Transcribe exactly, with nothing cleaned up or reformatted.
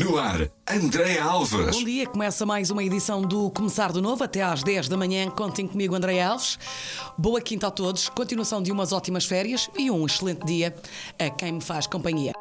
No ar, Andréa Alves. Bom dia, começa mais uma edição do Começar de Novo, até às dez da manhã. Contem comigo, Andréa Alves. Boa quinta a todos, continuação de umas ótimas férias e um excelente dia a quem me faz companhia.